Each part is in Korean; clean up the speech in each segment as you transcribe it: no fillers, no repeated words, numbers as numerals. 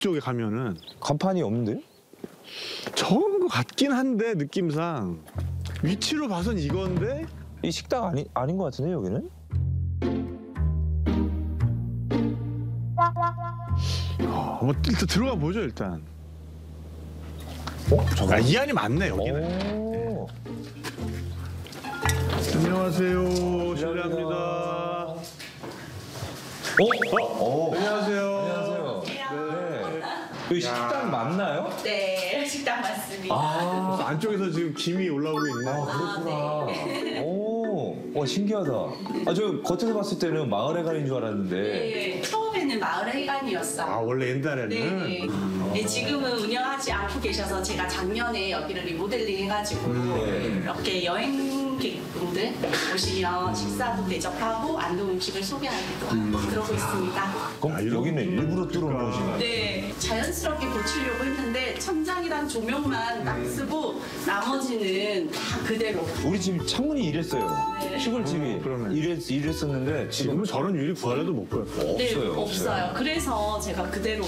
쪽에 가면은 간판이 없는데? 저건 것 같긴 한데 느낌상 위치로 봐선 이건데 이 식당 아닌 것 같은데 여기는? 뭐 일단 들어가 보죠 일단. 저거. 이 안이 맞네 여기는. 오. 안녕하세요 실례합니다. 안녕하세요. 안녕하세요. 네. 여기 식당 맞나요? 네, 식당 맞습니다. 아, 안쪽에서 지금 김이 올라오고 있네. 그렇구나. 오, 신기하다. 저 겉에서 봤을 때는 마을 해관인 줄 알았는데. 네, 처음에는 마을 해관이었어요. 원래 옛날에는. 네. 네, 지금은 운영하지 않고 계셔서 제가 작년에 여기를 리모델링 해가지고 이렇게 여행객분들 오시면 식사도 대접하고 안동 음식을 소개하기도 하고 그러고 있습니다. 그럼 여기는 일부러 뚫어놓으신 거예요? 네, 자연스럽게 고치려고 했는데 천장이랑 조명만 딱 쓰고 나머지는 다 그대로. 우리 집 창문이 이랬어요. 네. 시골집이 그러네. 이랬었는데 지금은 저런 유리 구하려도 못 구해요. 네, 없어요. 없어요. 그래서 제가 그대로.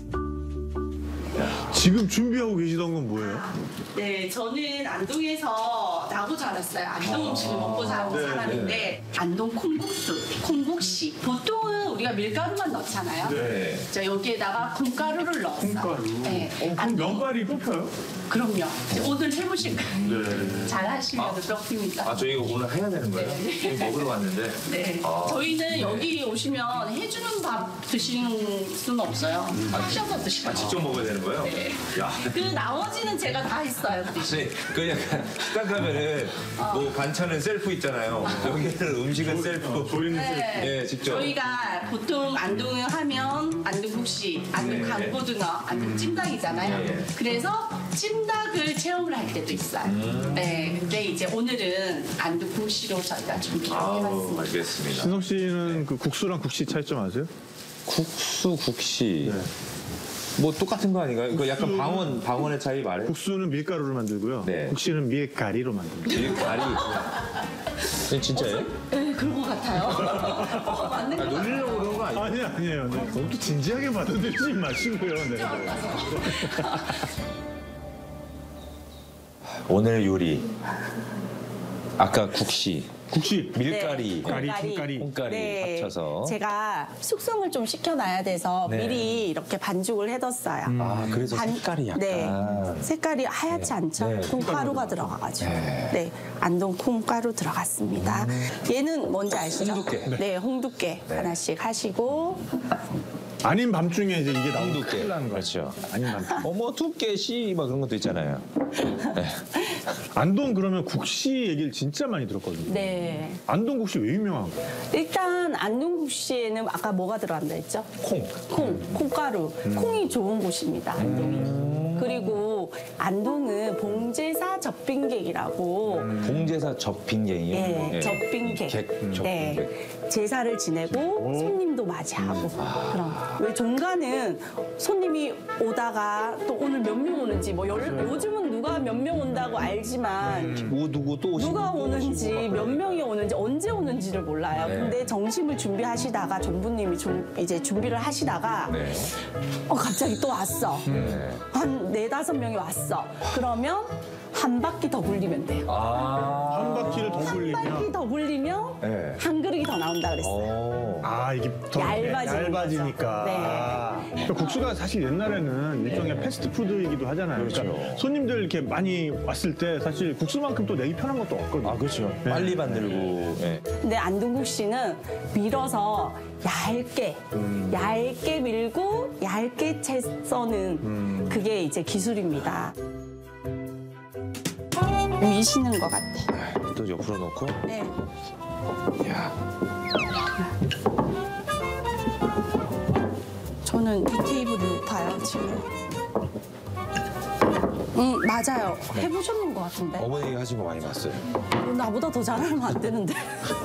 지금 준비하고 계시던 건 뭐예요? 네, 저는 안동에서 나고 자랐어요. 안동 음식을 먹고 자란 사람인데 안동 콩국시. 보통은 우리가 밀가루만 넣잖아요. 네. 자, 여기에다가 콩가루를 넣었어요. 콩가루. 네. 그럼 면발이 뽑혀요? 그럼요. 오늘 해보실까요? 네. 잘 하시면 뼈입니다. 저희가 오늘 해야 되는 거예요? 네. 지금 먹으러 왔는데. 네. 저희는 여기 오시면 해주는 밥 드시는 수는 없어요. 하셔서 드시면. 직접 먹어야 되는 거예요? 네. 야. 그 나머지는 제가 다 했어요. 그 약간 식당 가면은 뭐 반찬은 셀프 있잖아요. 여기는 음식은 셀프. 조리는 네, 직접. 저희가 보통 안동을 하면 안동국시, 안동 네. 강고등어, 안동 찜닭이잖아요. 네. 그래서 찜닭을 체험을 할 때도 있어요. 네, 근데 이제 오늘은 안동국시로 저희가 준비를 해봤습니다. 알겠습니다. 신석 씨는 그 국수랑 국시 차이점 아세요? 국수, 국시. 뭐 똑같은 거 아닌가요? 그 약간 방언의 차이 말해? 국수는 밀가루를 만들고요. 네. 국시는 밀가리로 만듭니다. 밀가리. 진짜예요? 네, 그런 것 같아요. 맞는 것 같아요. 놀리려고 그런 거 아니에요? 아니에요. 네. 너무 또 진지하게 받아들이지 마시고요. 네. 오늘 요리. 아까 국시. 국시. 밀가리. 콩가리. 네, 합쳐서. 제가 숙성을 좀 시켜놔야 돼서 네. 미리 이렇게 반죽을 해뒀어요. 그래서 색깔이 약간. 네, 색깔이 하얗지 않죠? 네. 콩가루가 들어가가지고. 네, 안동 콩가루 들어갔습니다. 얘는 뭔지 아시죠? 홍두깨. 네, 홍두깨 하나씩 하시고. 아닌 밤중에 이제 이게 나오면 홍두깨. 큰일 나는 거죠. 그렇죠. 아닌 밤. 어머 두께씨 막 그런 것도 있잖아요. 안동 그러면 국시 얘기를 진짜 많이 들었거든요. 네. 안동 국시 왜 유명한 거예요? 일단 안동국시에는 아까 뭐가 들어간다 했죠? 콩가루. 콩이 좋은 곳입니다, 안동이. 그리고 안동은 봉제사 접빙객이라고 봉제사 접빙갱이요? 네, 접빙객. 접빙객. 네, 제사를 지내고 손님도 맞이하고 그런. 왜 종가는 손님이 오다가 또 오늘 몇 명 오는지 뭐 요즘은 누가 몇 명 온다고 알지만 누구 또 오시고 누가 오는지 몇 명이 오는지 언제 오는지를 몰라요. 네. 근데 점심을 준비하시다가 종부님이 이제 준비를 하시다가 네. 갑자기 또 왔어. 한 4-5명이 왔어. 그러면 한 바퀴 더 굴리면 돼요. 한 바퀴를 더 한 바퀴 굴리면 더 굴리면 네. 한 그릇이 더 나온다 그랬어요. 이게 더 얇아지니까. 얇아지니까. 그러니까 국수가 사실 옛날에는 일종의 패스트푸드이기도 하잖아요. 그렇죠. 그러니까 손님들 이렇게 많이 왔을 때 사실 국수만큼 또 내기 편한 것도 없거든요. 그렇죠. 네. 빨리 만들고. 네. 근데 안동국시는 밀어서 얇게 밀고 얇게 채 써는 그게 이제 기술입니다. 미시는 것 같아. 또 옆으로 놓고. 네. 야. 저는 이 테이블이 높아요, 지금. 맞아요. 해보셨는 것 같은데. 어머니가 하신 거 많이 봤어요. 나보다 더 잘하면 안 되는데.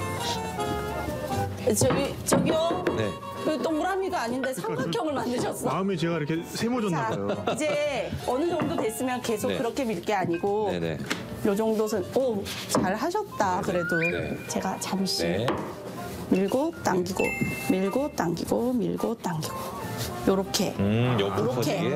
저기요. 네. 그 동그라미가 아닌데 삼각형을 만드셨어. 마음이 제가 이렇게 세모졌나 자, 봐요. 이제 어느 정도 됐으면 계속 네. 그렇게 밀 게 아니고 네네. 요 정도는 잘 하셨다 그래도 네. 제가 잠시 네. 밀고 당기고 밀고 당기고 밀고 당기고 요렇게 옆으로 요렇게 퍼지게.